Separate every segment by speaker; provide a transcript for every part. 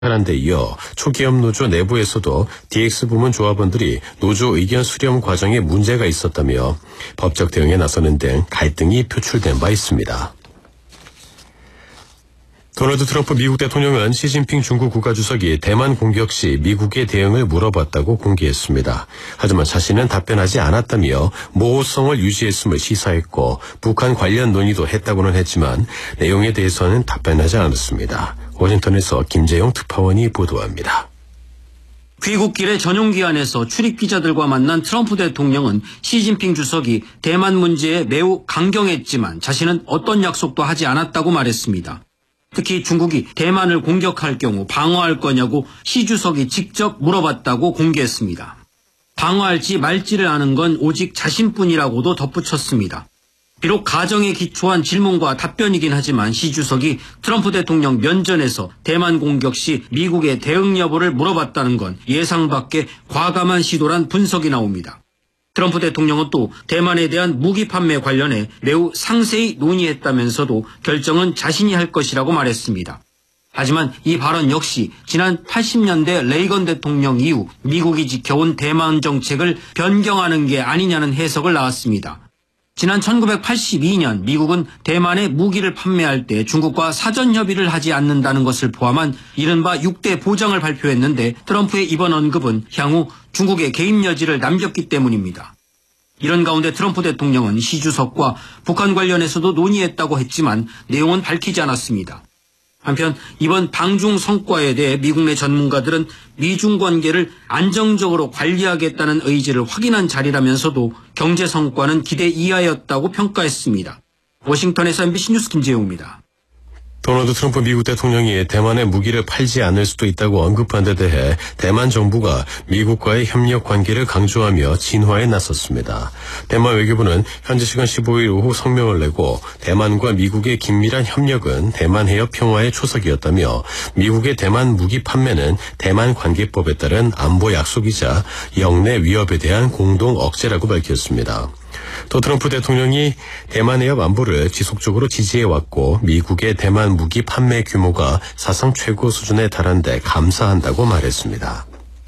Speaker 1: 하는 데 이어 초기업 노조 내부에서도 DX 부문 조합원들이 노조 의견 수렴 과정에 문제가 있었다며 법적 대응에 나서는 등 갈등이 표출된 바 있습니다. 도널드 트럼프 미국 대통령은 시진핑 중국 국가주석이 대만 공격 시 미국의 대응을 물어봤다고 공개했습니다. 하지만 자신은 답변하지 않았다며 모호성을 유지했음을 시사했고 북한 관련 논의도 했다고는 했지만 내용에 대해서는 답변하지 않았습니다. 워싱턴에서 김재용 특파원이 보도합니다.
Speaker 2: 귀국길의 전용기안에서 출입기자들과 만난 트럼프 대통령은 시진핑 주석이 대만 문제에 매우 강경했지만 자신은 어떤 약속도 하지 않았다고 말했습니다. 특히 중국이 대만을 공격할 경우 방어할 거냐고 시 주석이 직접 물어봤다고 공개했습니다. 방어할지 말지를 아는 건 오직 자신뿐이라고도 덧붙였습니다. 비록 가정에 기초한 질문과 답변이긴 하지만 시 주석이 트럼프 대통령 면전에서 대만 공격 시 미국의 대응 여부를 물어봤다는 건 예상 밖의 과감한 시도란 분석이 나옵니다. 트럼프 대통령은 또 대만에 대한 무기 판매 관련해 매우 상세히 논의했다면서도 결정은 자신이 할 것이라고 말했습니다. 하지만 이 발언 역시 지난 80년대 레이건 대통령 이후 미국이 지켜온 대만 정책을 변경하는 게 아니냐는 해석을 낳았습니다. 지난 1982년 미국은 대만에 무기를 판매할 때 중국과 사전 협의를 하지 않는다는 것을 포함한 이른바 6대 보장을 발표했는데 트럼프의 이번 언급은 향후 중국의 개입 여지를 남겼기 때문입니다. 이런 가운데 트럼프 대통령은 시 주석과 북한 관련해서도 논의했다고 했지만 내용은 밝히지 않았습니다. 한편 이번 방중 성과에 대해 미국 내 전문가들은 미중 관계를 안정적으로 관리하겠다는 의지를 확인한 자리라면서도 경제 성과는 기대 이하였다고 평가했습니다. 워싱턴에서 MBC 뉴스 김재용입니다.
Speaker 1: 도널드 트럼프 미국 대통령이 대만에 무기를 팔지 않을 수도 있다고 언급한 데 대해 대만 정부가 미국과의 협력 관계를 강조하며 진화에 나섰습니다. 대만 외교부는 현지 시간 15일 오후 성명을 내고 대만과 미국의 긴밀한 협력은 대만 해협 평화의 초석이었다며 미국의 대만 무기 판매는 대만 관계법에 따른 안보 약속이자 영내 위협에 대한 공동 억제라고 밝혔습니다. 또 트럼프 대통령이 대만 해협 안보를 지속적으로 지지해왔고 미국의 대만 무기 판매 규모가 사상 최고 수준에 달한 데 감사한다고 말했습니다.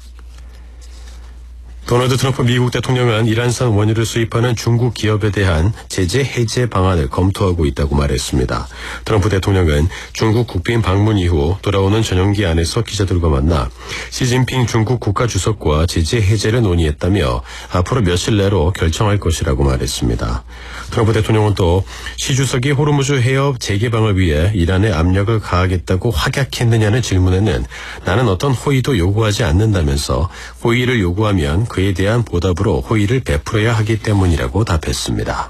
Speaker 1: 도널드 트럼프 미국 대통령은 이란산 원유를 수입하는 중국 기업에 대한 제재 해제 방안을 검토하고 있다고 말했습니다. 트럼프 대통령은 중국 국빈 방문 이후 돌아오는 전용기안에서 기자들과 만나 시진핑 중국 국가주석과 제재 해제를 논의했다며 앞으로 며칠 내로 결정할 것이라고 말했습니다. 트럼프 대통령은 또 시 주석이 호르무즈 해협 재개방을 위해 이란에 압력을 가하겠다고 확약했느냐는 질문에는 나는 어떤 호의도 요구하지 않는다면서 호의를 요구하면 그에 대한 보답으로 호의를 베풀어야 하기 때문이라고 답했습니다.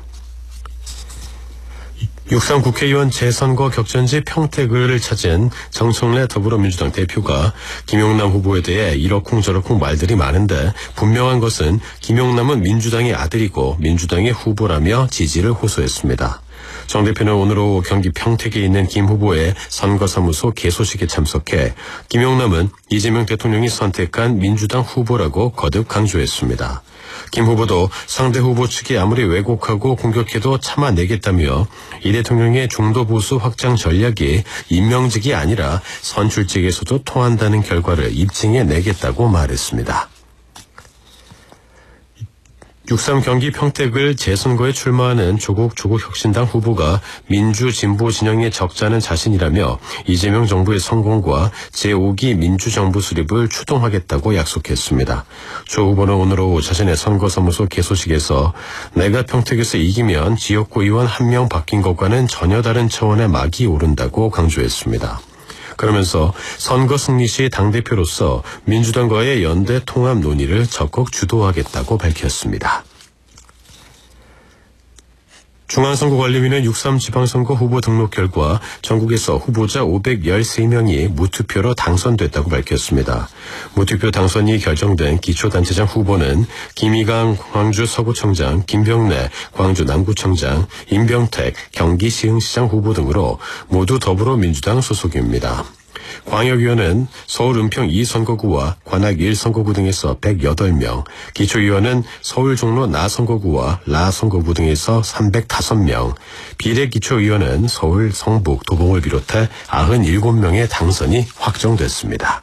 Speaker 1: 6.3 국회의원 재선거 격전지 평택을 찾은 정청래 더불어민주당 대표가 김용남 후보에 대해 이러쿵저러쿵 말들이 많은데 분명한 것은 김용남은 민주당의 아들이고 민주당의 후보라며 지지를 호소했습니다. 정 대표는 오늘 오후 경기 평택에 있는 김 후보의 선거사무소 개소식에 참석해 김용남은 이재명 대통령이 선택한 민주당 후보라고 거듭 강조했습니다. 김 후보도 상대 후보 측이 아무리 왜곡하고 공격해도 참아내겠다며 이 대통령의 중도 보수 확장 전략이 임명직이 아니라 선출직에서도 통한다는 결과를 입증해내겠다고 말했습니다. 6.3 경기 평택을 재선거에 출마하는 조국 혁신당 후보가 민주진보 진영의 적자는 자신이라며 이재명 정부의 성공과 제5기 민주정부 수립을 추동하겠다고 약속했습니다. 조 후보는 오늘 오후 자신의 선거사무소 개소식에서 내가 평택에서 이기면 지역구 의원 1명 바뀐 것과는 전혀 다른 차원의 막이 오른다고 강조했습니다. 그러면서 선거 승리 시 당대표로서 민주당과의 연대 통합 논의를 적극 주도하겠다고 밝혔습니다. 중앙선거관리위는 6.3 지방선거 후보 등록 결과 전국에서 후보자 513명이 무투표로 당선됐다고 밝혔습니다. 무투표 당선이 결정된 기초단체장 후보는 김희강 광주 서구청장, 김병래 광주 남구청장, 임병택 경기 시흥시장 후보 등으로 모두 더불어민주당 소속입니다. 광역위원은 서울 은평 2선거구와 관악 1선거구 등에서 108명, 기초위원은 서울 종로 나선거구와 라선거구 등에서 305명, 비례기초위원은 서울 성북 도봉을 비롯해 97명의 당선이 확정됐습니다.